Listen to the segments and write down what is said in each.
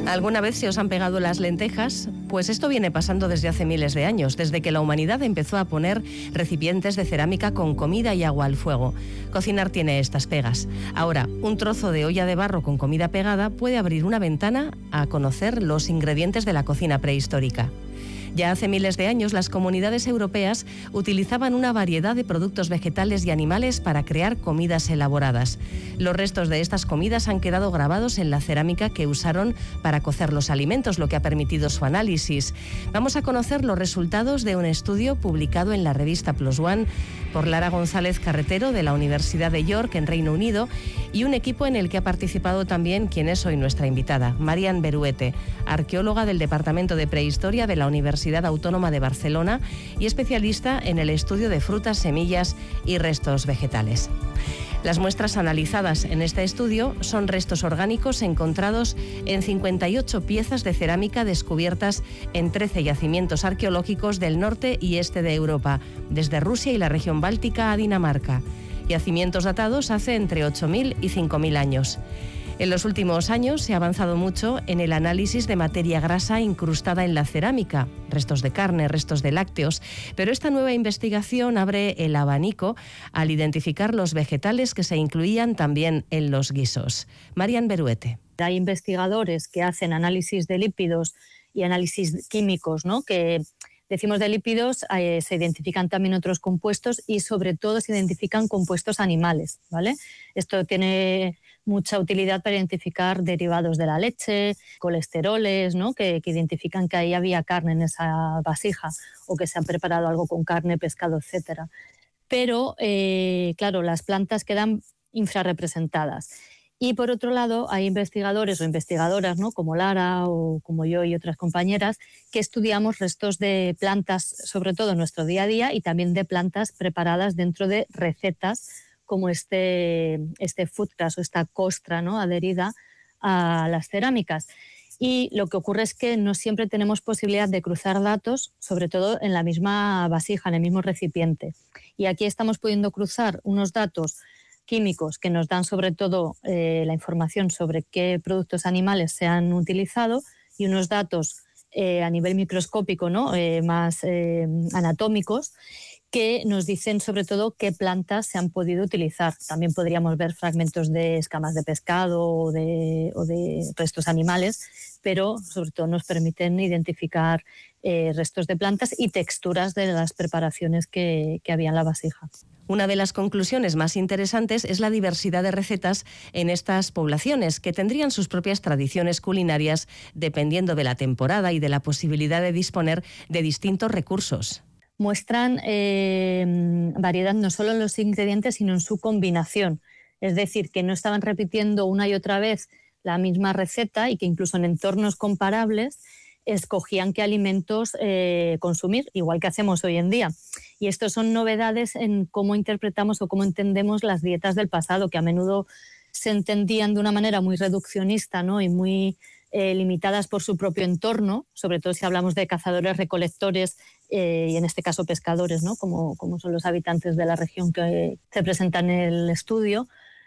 ¿Alguna vez se os han pegado las lentejas? Pues esto viene pasando desde hace miles de años, desde que la humanidad empezó a poner recipientes de cerámica con comida y agua al fuego. Cocinar tiene estas pegas. Ahora, un trozo de olla de barro con comida pegada puede abrir una ventana a conocer los ingredientes de la cocina prehistórica. Ya hace miles de años, las comunidades europeas utilizaban una variedad de productos vegetales y animales para crear comidas elaboradas. Los restos de estas comidas han quedado grabados en la cerámica que usaron para cocer los alimentos, lo que ha permitido su análisis. Vamos a conocer los resultados de un estudio publicado en la revista Plus One por Lara González Carretero de la Universidad de York, en Reino Unido, y un equipo en el que ha participado también quien es hoy nuestra invitada, Marian Beruete, arqueóloga del Departamento de Prehistoria de la Universidad Autónoma de Barcelona y especialista en el estudio de frutas, semillas y restos vegetales. Las muestras analizadas en este estudio son restos orgánicos encontrados en 58 piezas de cerámica descubiertas en 13 yacimientos arqueológicos del norte y este de Europa, desde Rusia y la región báltica a Dinamarca. Yacimientos datados hace entre 8.000 y 5.000 años. En los últimos años se ha avanzado mucho en el análisis de materia grasa incrustada en la cerámica, restos de carne, restos de lácteos, pero esta nueva investigación abre el abanico al identificar los vegetales que se incluían también en los guisos. Marian Beruete. Hay investigadores que hacen análisis de lípidos y análisis químicos, ¿no? Que decimos de lípidos, se identifican también otros compuestos y sobre todo se identifican compuestos animales, ¿vale? Esto tiene mucha utilidad para identificar derivados de la leche, colesteroles, ¿no? que identifican que ahí había carne en esa vasija o que se ha preparado algo con carne, pescado, etcétera. Pero, claro, las plantas quedan infrarrepresentadas. Y por otro lado, hay investigadores o investigadoras, ¿no? como Lara o como yo y otras compañeras, que estudiamos restos de plantas, sobre todo en nuestro día a día, y también de plantas preparadas dentro de recetas como este foodcast o esta costra, ¿no? adherida a las cerámicas. Y lo que ocurre es que no siempre tenemos posibilidad de cruzar datos, sobre todo en la misma vasija, en el mismo recipiente. Y aquí estamos pudiendo cruzar unos datos químicos que nos dan sobre todo la información sobre qué productos animales se han utilizado y unos datos a nivel microscópico, ¿no? Más anatómicos, que nos dicen sobre todo qué plantas se han podido utilizar. También podríamos ver fragmentos de escamas de pescado o de restos animales, pero sobre todo nos permiten identificar restos de plantas y texturas de las preparaciones que había en la vasija. Una de las conclusiones más interesantes es la diversidad de recetas en estas poblaciones, que tendrían sus propias tradiciones culinarias dependiendo de la temporada y de la posibilidad de disponer de distintos recursos. Muestran variedad no solo en los ingredientes, sino en su combinación. Es decir, que no estaban repitiendo una y otra vez la misma receta y que incluso en entornos comparables escogían qué alimentos consumir, igual que hacemos hoy en día. Y esto son novedades en cómo interpretamos o cómo entendemos las dietas del pasado, que a menudo se entendían de una manera muy reduccionista, ¿no? Y muy limitadas por su propio entorno, sobre todo si hablamos de cazadores, recolectores y en este caso pescadores, ¿no? como son los habitantes de la región que se presentan en el estudio.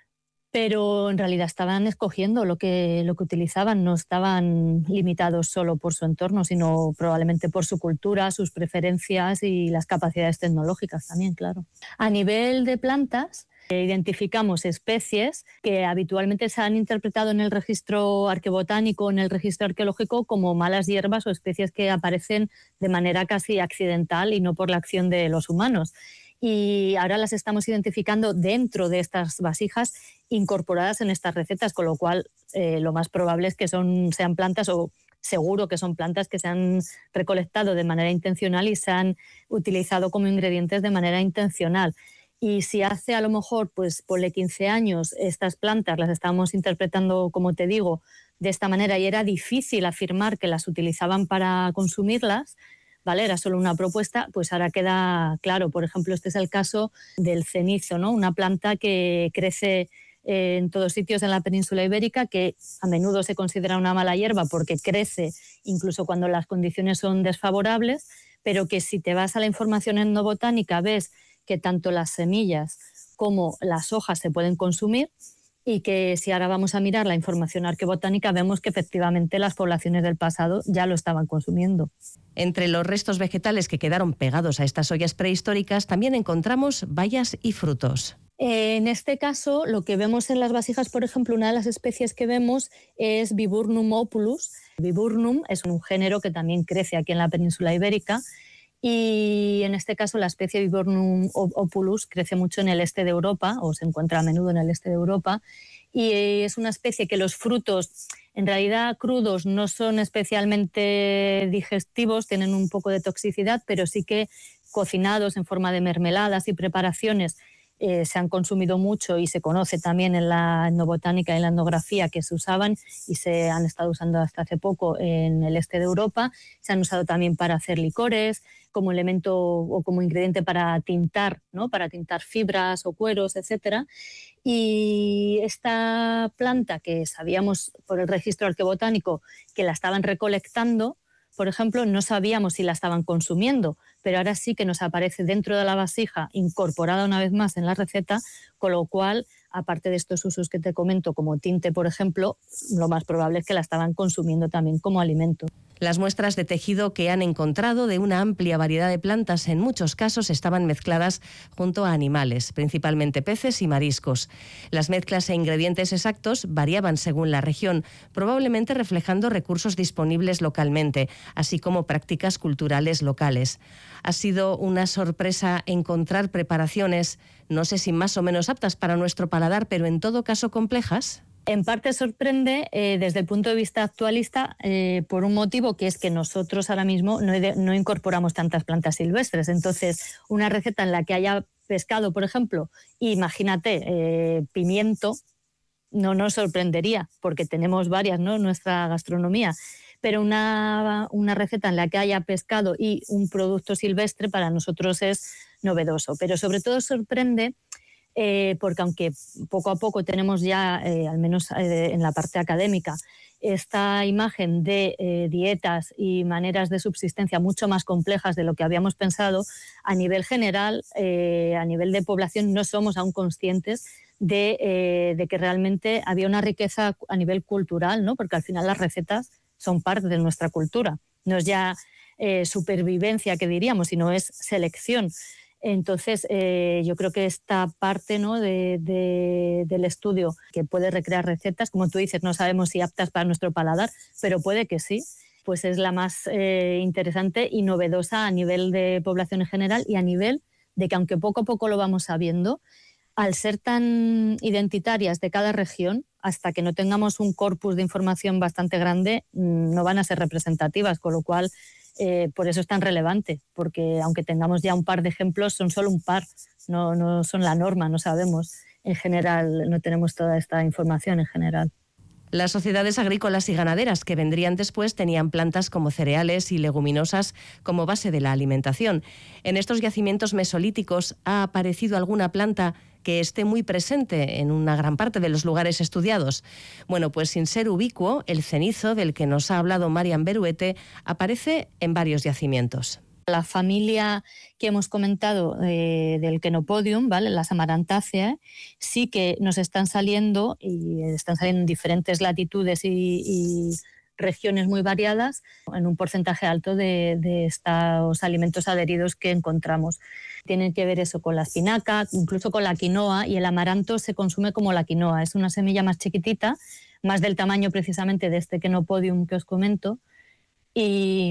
Pero en realidad estaban escogiendo lo que utilizaban, no estaban limitados solo por su entorno, sino probablemente por su cultura, sus preferencias y las capacidades tecnológicas también, claro. A nivel de plantas, identificamos especies que habitualmente se han interpretado en el registro arqueobotánico, en el registro arqueológico, como malas hierbas o especies que aparecen de manera casi accidental y no por la acción de los humanos. Y ahora las estamos identificando dentro de estas vasijas incorporadas en estas recetas, con lo cual lo más probable es que sean plantas, o seguro que son plantas que se han recolectado de manera intencional y se han utilizado como ingredientes de manera intencional. Y si hace a lo mejor, pues ponle 15 años, estas plantas las estábamos interpretando, como te digo, de esta manera y era difícil afirmar que las utilizaban para consumirlas, ¿vale? Era solo una propuesta, pues ahora queda claro. Por ejemplo, este es el caso del cenizo, ¿no? Una planta que crece en todos sitios en la península ibérica, que a menudo se considera una mala hierba porque crece incluso cuando las condiciones son desfavorables, pero que si te vas a la información etnobotánica ves que tanto las semillas como las hojas se pueden consumir y que si ahora vamos a mirar la información arqueobotánica vemos que efectivamente las poblaciones del pasado ya lo estaban consumiendo. Entre los restos vegetales que quedaron pegados a estas ollas prehistóricas también encontramos bayas y frutos. En este caso, lo que vemos en las vasijas, por ejemplo, una de las especies que vemos es Viburnum opulus. Viburnum es un género que también crece aquí en la península ibérica y en este caso la especie Viburnum opulus crece mucho en el este de Europa o se encuentra a menudo en el este de Europa y es una especie que los frutos en realidad crudos no son especialmente digestivos, tienen un poco de toxicidad, pero sí que cocinados en forma de mermeladas y preparaciones se han consumido mucho y se conoce también en la etnobotánica y en la etnografía que se usaban y se han estado usando hasta hace poco en el este de Europa. Se han usado también para hacer licores, como elemento o como ingrediente para tintar, ¿no? Para tintar fibras o cueros, etcétera. Y esta planta que sabíamos por el registro arqueobotánico que la estaban recolectando, por ejemplo, no sabíamos si la estaban consumiendo, pero ahora sí que nos aparece dentro de la vasija, incorporada una vez más en la receta, con lo cual, aparte de estos usos que te comento, como tinte, por ejemplo, lo más probable es que la estaban consumiendo también como alimento. Las muestras de tejido que han encontrado de una amplia variedad de plantas en muchos casos estaban mezcladas junto a animales, principalmente peces y mariscos. Las mezclas e ingredientes exactos variaban según la región, probablemente reflejando recursos disponibles localmente, así como prácticas culturales locales. Ha sido una sorpresa encontrar preparaciones, no sé si más o menos aptas para nuestro paladar, pero en todo caso complejas. En parte sorprende desde el punto de vista actualista por un motivo que es que nosotros ahora mismo no incorporamos tantas plantas silvestres. Entonces, una receta en la que haya pescado, por ejemplo, imagínate, pimiento, no nos sorprendería porque tenemos varias, ¿no?, en nuestra gastronomía. Pero una receta en la que haya pescado y un producto silvestre para nosotros es novedoso. Pero sobre todo sorprende porque aunque poco a poco tenemos ya, al menos en la parte académica, esta imagen de dietas y maneras de subsistencia mucho más complejas de lo que habíamos pensado, a nivel general, a nivel de población, no somos aún conscientes de que realmente había una riqueza a nivel cultural, ¿no? Porque al final las recetas son parte de nuestra cultura. No es ya supervivencia, que diríamos, sino es selección. Entonces, yo creo que esta parte, ¿no?, del estudio que puede recrear recetas, como tú dices, no sabemos si aptas para nuestro paladar, pero puede que sí, pues es la más interesante y novedosa a nivel de población en general y a nivel de que, aunque poco a poco lo vamos sabiendo, al ser tan identitarias de cada región, hasta que no tengamos un corpus de información bastante grande, no van a ser representativas, con lo cual por eso es tan relevante, porque aunque tengamos ya un par de ejemplos, son solo un par, no son la norma, no sabemos en general, no tenemos toda esta información en general. Las sociedades agrícolas y ganaderas que vendrían después tenían plantas como cereales y leguminosas como base de la alimentación. En estos yacimientos mesolíticos ha aparecido alguna planta que esté muy presente en una gran parte de los lugares estudiados. Bueno, pues sin ser ubicuo, el cenizo del que nos ha hablado Marian Beruete aparece en varios yacimientos. La familia que hemos comentado del Chenopodium, ¿vale?, las Amarantaceae, sí que nos están saliendo y están saliendo en diferentes latitudes y regiones muy variadas, en un porcentaje alto de estos alimentos adheridos que encontramos. Tienen que ver eso con la espinaca, incluso con la quinoa, y el amaranto se consume como la quinoa. Es una semilla más chiquitita, más del tamaño precisamente de este Chenopodium que os comento, y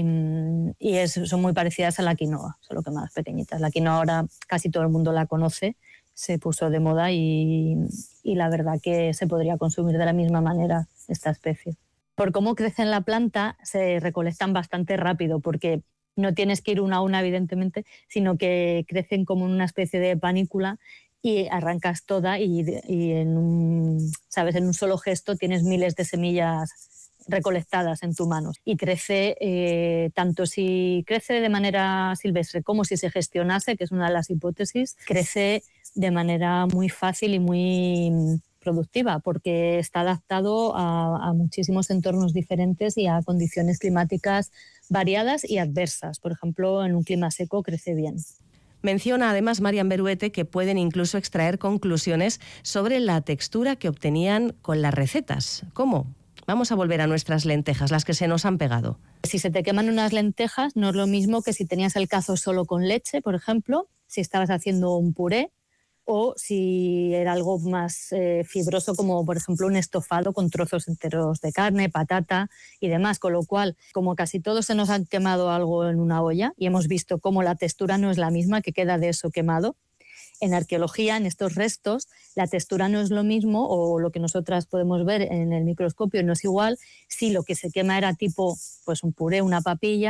son muy parecidas a la quinoa, solo que más pequeñitas. La quinoa ahora casi todo el mundo la conoce, se puso de moda y la verdad que se podría consumir de la misma manera esta especie. Por cómo crece en la planta, se recolectan bastante rápido, porque no tienes que ir una a una, evidentemente, sino que crecen como una especie de panícula y arrancas toda y en un solo gesto tienes miles de semillas recolectadas en tu mano. Y crece, tanto si crece de manera silvestre como si se gestionase, que es una de las hipótesis, crece de manera muy fácil y muy productiva, porque está adaptado a muchísimos entornos diferentes y a condiciones climáticas variadas y adversas. Por ejemplo, en un clima seco crece bien. Menciona además Marian Beruete que pueden incluso extraer conclusiones sobre la textura que obtenían con las recetas. ¿Cómo? Vamos a volver a nuestras lentejas, las que se nos han pegado. Si se te queman unas lentejas, no es lo mismo que si tenías el cazo solo con leche, por ejemplo, si estabas haciendo un puré, o si era algo más fibroso, como por ejemplo un estofado con trozos enteros de carne, patata y demás. Con lo cual, como casi todos se nos han quemado algo en una olla y hemos visto cómo la textura no es la misma que queda de eso quemado, en arqueología, en estos restos, la textura no es lo mismo, o lo que nosotras podemos ver en el microscopio no es igual si lo que se quema era tipo pues un puré, una papilla,